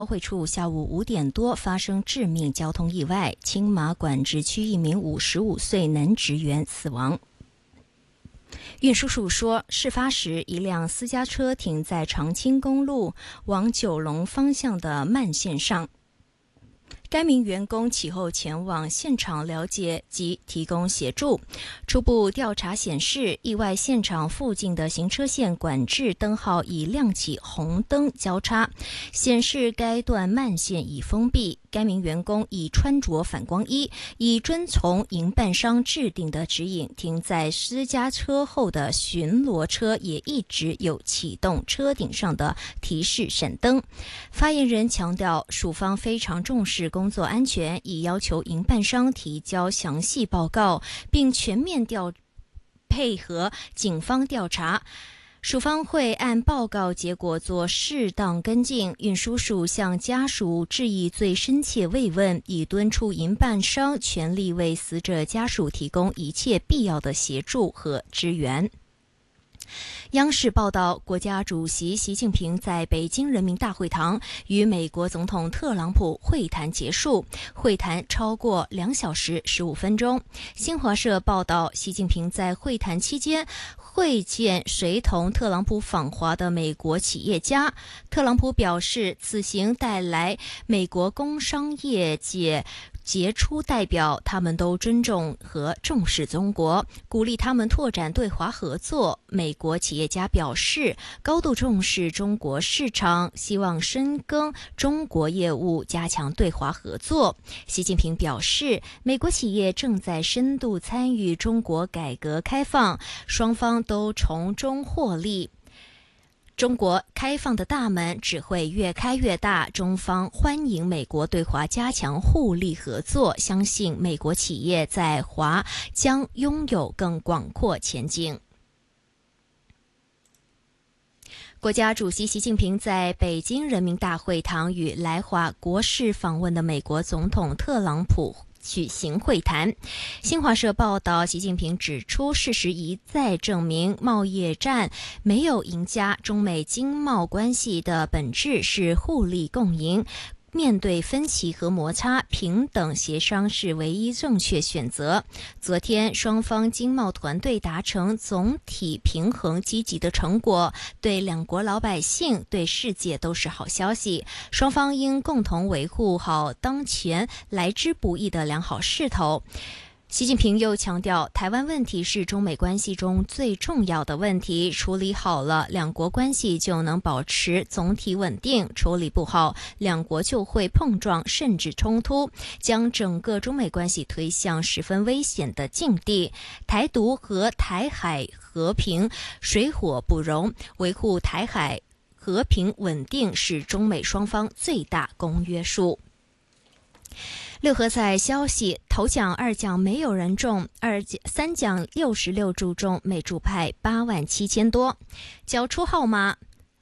汇处下午5点多发生致命交通意外，青马管制区一名55岁男职员死亡。运输署说，事发时一辆私家车停在长青公路往九龙方向的慢线上。该名员工其后前往现场了解及提供协助。初步调查显示，意外现场附近的行车线管制灯号已亮起红灯交叉，显示该段慢线已封闭。该名员工已穿着反光衣，已遵从营办商制定的指引，停在私家车后的巡逻车也一直有启动车顶上的提示闪灯。发言人强调，署方非常重视工作安全，已要求营办商提交详细报告，并全面配合警方调查。署方会按报告结果做适当跟进。运输署向家属致以最深切慰问，已敦促营办商全力为死者家属提供一切必要的协助和支援。央视报道，国家主席习近平在北京人民大会堂与美国总统特朗普会谈结束，会谈超过2小时15分钟。新华社报道，习近平在会谈期间会见随同特朗普访华的美国企业家。特朗普表示，此行带来美国工商业界杰出代表，他们都尊重和重视中国，鼓励他们拓展对华合作。美国企业家表示，高度重视中国市场，希望深耕中国业务，加强对华合作。习近平表示，美国企业正在深度参与中国改革开放，双方都从中获利。中国开放的大门只会越开越大，中方欢迎美国对华加强互利合作，相信美国企业在华将拥有更广阔前景。国家主席习近平在北京人民大会堂与来华国事访问的美国总统特朗普举行会谈。新华社报道，习近平指出，事实一再证明，贸易战没有赢家，中美经贸关系的本质是互利共赢。面对分歧和摩擦，平等协商是唯一正确选择。昨天，双方经贸团队达成总体平衡积极的成果，对两国老百姓、对世界都是好消息。双方应共同维护好当前来之不易的良好势头。习近平又强调，台湾问题是中美关系中最重要的问题，处理好了，两国关系就能保持总体稳定；处理不好，两国就会碰撞甚至冲突，将整个中美关系推向十分危险的境地。台独和台海和平水火不容，维护台海和平稳定是中美双方最大公约数。六合彩消息，头奖、二奖没有人中，三奖66注中，每注派8万7千多。缴出号码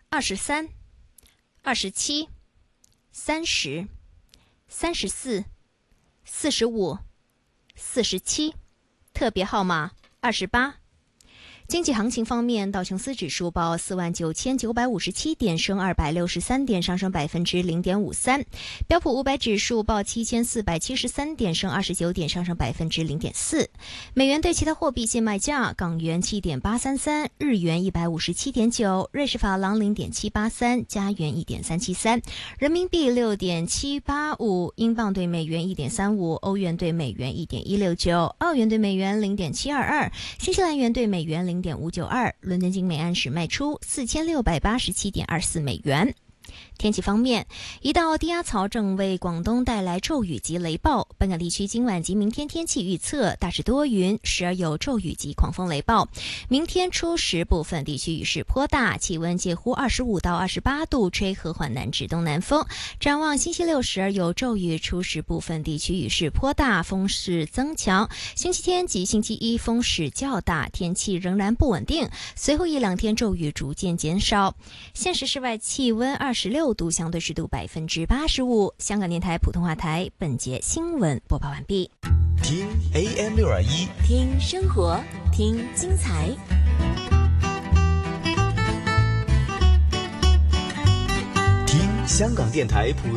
23、27、30、34、45、47，特别号码28。经济行情方面，道琼斯指数报49957点，升263点，上升0.53%；标普500指数报7473点，升29点，上升0.4%。美元对其他货币现卖价：港元7.833，日元157.9，瑞士法郎0.783，加元1.373，人民币6.785，英镑对美元1.35，欧元对美元1.169，澳元对美元0.722，新西兰元对美元0.592，伦敦金每安士卖出4687.24美元。天气方面，一道低压槽正为广东带来骤雨及雷暴。本港地区今晚及明天天气预测大致多云，时而有骤雨及狂风雷暴。明天初时部分地区雨势颇大，气温介乎25到28度，吹和缓南至东南风。展望星期六时而有骤雨，初时部分地区雨势颇大，风势增强。星期天及星期一风势较大，天气仍然不稳定。随后一两天骤雨逐渐减少。现时室外气温26度，相对湿度85%。香港电台普通话台本节新闻播报完毕。 听 AM621， 听生活，听精彩。 听香港电台普